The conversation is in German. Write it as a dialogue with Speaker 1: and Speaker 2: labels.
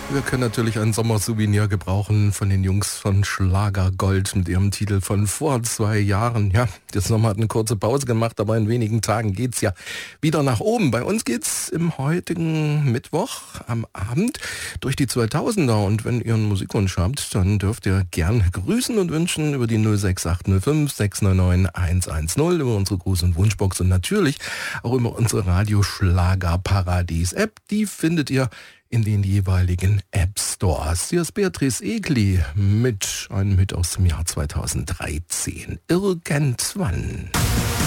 Speaker 1: Wir können natürlich ein Sommersouvenir gebrauchen von den Jungs von Schlagergold mit ihrem Titel von vor 2 Jahren. Ja, der Sommer hat eine kurze Pause gemacht, aber in wenigen Tagen geht's ja wieder nach oben. Bei uns geht's im heutigen Mittwoch am Abend durch die 2000er. Und wenn ihr einen Musikwunsch habt, dann dürft ihr gern grüßen und wünschen über die 06805 699 110, über unsere Gruß- und Wunschbox und natürlich auch über unsere Radio-Schlager-Paradies-App. Die findet ihr in den jeweiligen App Stores. Hier ist Beatrice Egli mit einem Hit aus dem Jahr 2013. Irgendwann.